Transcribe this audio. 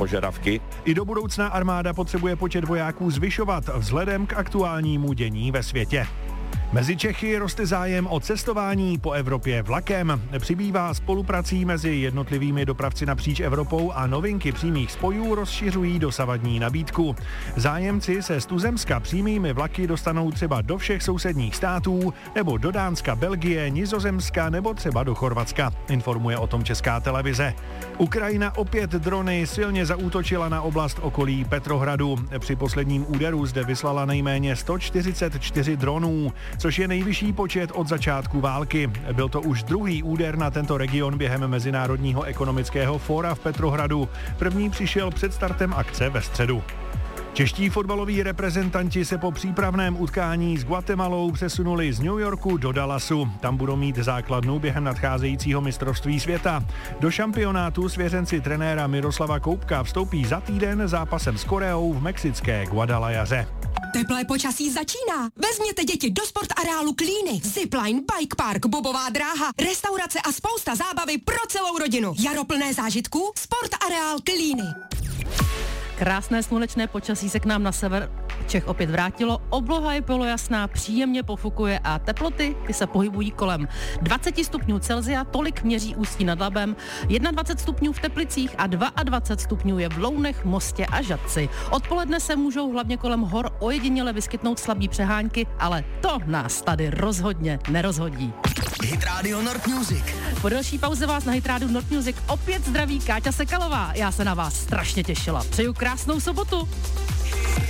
požadavky. I do budoucna armáda potřebuje počet vojáků zvyšovat vzhledem k aktuálnímu dění ve světě. Mezi Čechy roste zájem o cestování po Evropě vlakem. Přibývá spoluprací mezi jednotlivými dopravci napříč Evropou a novinky přímých spojů rozšiřují dosavadní nabídku. Zájemci se z tuzemska přímými vlaky dostanou třeba do všech sousedních států, nebo do Dánska, Belgie, Nizozemska nebo třeba do Chorvatska, informuje o tom Česká televize. Ukrajina opět drony silně zaútočila na oblast okolí Petrohradu. Při posledním úderu zde vyslala nejméně 144 dronů, což je nejvyšší počet od začátku války. Byl to už druhý úder na tento region během Mezinárodního ekonomického fóra v Petrohradu. První přišel před startem akce ve středu. Čeští fotbaloví reprezentanti se po přípravném utkání s Guatemalou přesunuli z New Yorku do Dallasu. Tam budou mít základnu během nadcházejícího mistrovství světa. Do šampionátu svěřenci trenéra Miroslava Koubka vstoupí za týden zápasem s Koreou v mexické Guadalajaře. Teplé počasí začíná. Vezměte děti do sportareálu Klíny. Zipline, bike park, bobová dráha, restaurace a spousta zábavy pro celou rodinu. Jaro plné zážitků, sportareál Klíny. Krásné slunečné počasí se k nám na sever Čech opět vrátilo. Obloha je polojasná, příjemně pofukuje a teploty ty se pohybují kolem 20 stupňů Celsia, tolik měří Ústí nad Labem, 21 stupňů v Teplicích a 22 stupňů je v Lounech, Mostě a Žatci. Odpoledne se můžou hlavně kolem hor ojediněle vyskytnout slabý přehánky, ale to nás tady rozhodně nerozhodí. Hit Radio Nord Music. Po delší pauze vás na Hit Radio Nord Music opět zdraví Káťa Sekalová. Já se na vás strašně těšila. Přeju krásnou sobotu.